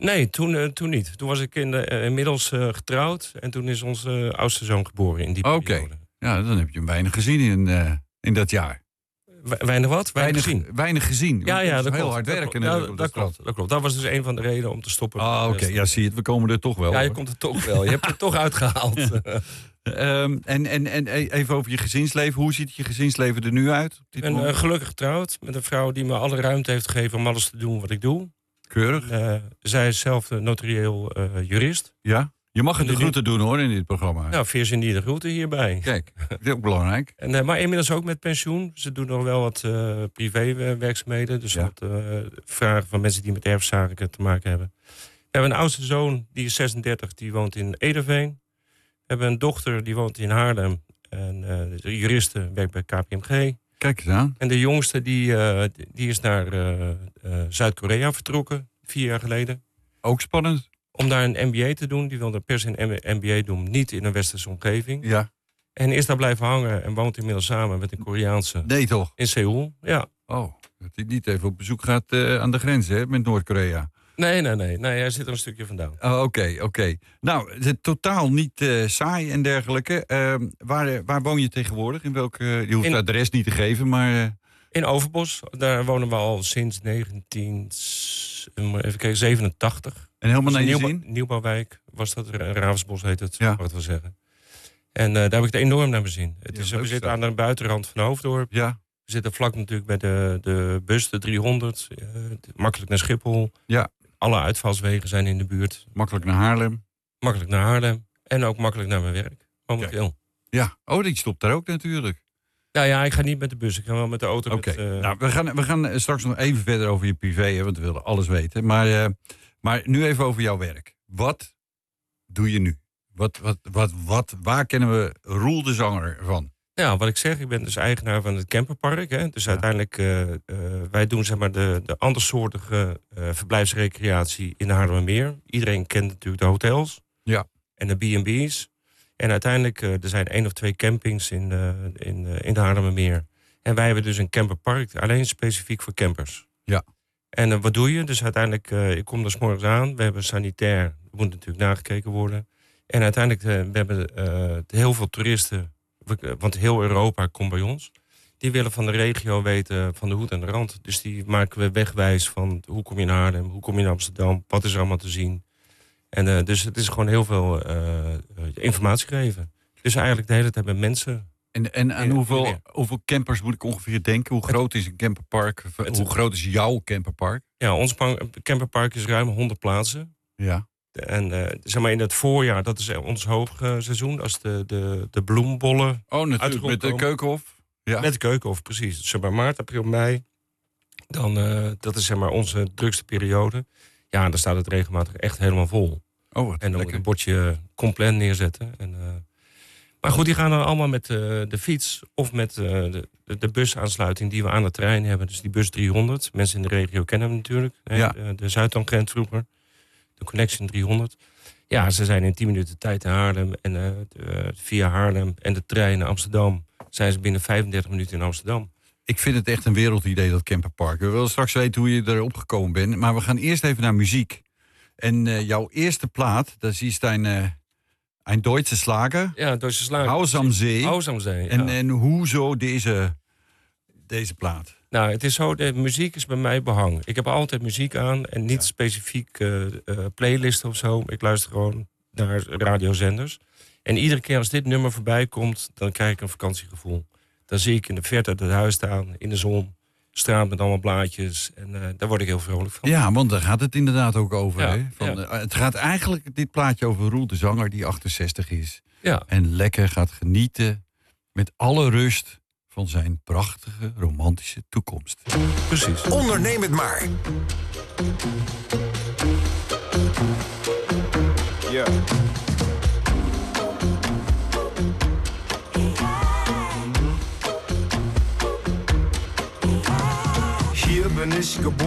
Nee, toen niet. Toen was ik inmiddels getrouwd. En toen is onze oudste zoon geboren in die periode. Ja, dan heb je hem weinig gezien in dat jaar. Weinig wat? Weinig gezien. Ja, dat heel klopt. hard werken. Dat klopt. Dat was dus een van de redenen om te stoppen. Oké. Ja, zie je het. We komen er toch wel. Ja, je komt er toch wel. Je hebt het toch uitgehaald. En even over je gezinsleven. Hoe ziet je gezinsleven er nu uit? Ik ben gelukkig getrouwd met een vrouw die me alle ruimte heeft gegeven om alles te doen wat ik doe. Keurig. Zij is zelf notarieel jurist. Ja? Je mag het de groeten doen hoor in dit programma. Nou, Virginie de groeten hierbij. Kijk, dat is ook belangrijk. Maar inmiddels ook met pensioen. Ze doen nog wel wat privé-werkzaamheden. Dus wat vragen van mensen die met erfzaken te maken hebben. We hebben een oudste zoon, die is 36, die woont in Ederveen. We hebben een dochter, die woont in Haarlem. En de juriste werkt bij KPMG. Kijk eens aan. En de jongste, die is naar Zuid-Korea vertrokken, 4 jaar geleden. Ook spannend. Om daar een MBA te doen. Die wilde per se een MBA doen, niet in een westerse omgeving. Ja. En is daar blijven hangen en woont inmiddels samen met een Koreaanse. Nee, toch? In Seoul, ja. Oh, dat hij niet even op bezoek gaat aan de grens, hè, met Noord-Korea. Nee, hij zit er een stukje vandaan. Oh, oké. Nou, het is totaal niet saai en dergelijke. Waar woon je tegenwoordig? In welke? Je hoeft de adres niet te geven, maar... In Overbos. Daar wonen we al sinds 87. En helemaal naar je zin? Nieuwbouwwijk was dat. Ravensbos heet het, mag ik het wel zeggen. En daar heb ik het enorm naar mijn zin. We zitten aan de buitenrand van Hoofddorp. Ja. We zitten vlak natuurlijk bij de bus, de 300. Makkelijk naar Schiphol. Ja. Alle uitvalswegen zijn in de buurt. Makkelijk naar Haarlem. En ook makkelijk naar mijn werk. Momenteel. Ja, die stopt daar ook natuurlijk. Nou ja, ik ga niet met de bus. Ik ga wel met de auto. Oké. Nou, we gaan straks nog even verder over je privé, hè, want we willen alles weten. Maar nu even over jouw werk. Wat doe je nu? Waar kennen we Roel de Zanger van? Ja, wat ik zeg, ik ben dus eigenaar van het camperpark. Hè. Dus uiteindelijk, wij doen zeg maar de andersoortige verblijfsrecreatie in de Haarlemmermeer. Iedereen kent natuurlijk de hotels. Ja. En de B&B's. En uiteindelijk, er zijn 1 of 2 campings in de Haarlemmermeer. En wij hebben dus een camperpark, alleen specifiek voor campers. Ja. En wat doe je? Dus uiteindelijk, ik kom er 's morgens aan. We hebben sanitair, er moet natuurlijk nagekeken worden. En uiteindelijk, we hebben heel veel toeristen, want heel Europa komt bij ons. Die willen van de regio weten, van de hoed en de rand. Dus die maken we wegwijs van hoe kom je naar Haarlem, hoe kom je naar Amsterdam, wat is er allemaal te zien. En dus het is gewoon heel veel informatie geven. Dus eigenlijk de hele tijd met mensen. En aan hoeveel campers moet ik ongeveer denken? Hoe groot is een camperpark? Hoe groot is jouw camperpark? Ja, ons camperpark is ruim 100 plaatsen. Ja. En zeg maar in het voorjaar, dat is ons hoogseizoen. Als de bloembollen. Oh, natuurlijk, met de Keukenhof. Ja. Met de Keukenhof, precies. Zeg maar maart, april, mei. Dan, dat is zeg maar onze drukste periode. Ja, dan staat het regelmatig echt helemaal vol. Oh, wat en dan lekker. moet een bordje compleet neerzetten. Maar goed, die gaan dan allemaal met de fiets of met de busaansluiting die we aan het terrein hebben. Dus die bus 300. Mensen in de regio kennen hem natuurlijk. Ja. De Zuidamgrent vroeger. De Connection 300. Ja, ze zijn in 10 minuten tijd in Haarlem. En via Haarlem en de trein naar Amsterdam zijn ze binnen 35 minuten in Amsterdam. Ik vind het echt een wereldidee, dat camperpark. We willen straks weten hoe je erop gekomen bent. Maar we gaan eerst even naar muziek. En jouw eerste plaat, dat is een Duitse Schlager. Ja, Duitse Schlager. Haus am See. Haus am See, ja. En hoezo deze plaat? Nou, het is zo, de muziek is bij mij behang. Ik heb altijd muziek aan en niet specifiek playlisten of zo. Ik luister gewoon naar radiozenders. En iedere keer als dit nummer voorbij komt, dan krijg ik een vakantiegevoel. Dan zie ik in de verte het huis staan, in de zon, straat met allemaal blaadjes. En daar word ik heel vrolijk van. Ja, want daar gaat het inderdaad ook over. Ja, hè? Het gaat eigenlijk, dit plaatje, over Roel de Zanger, die 68 is. Ja. En lekker gaat genieten met alle rust van zijn prachtige, romantische toekomst. Precies. Onderneem het maar. Ja. Hier bin ich geboren.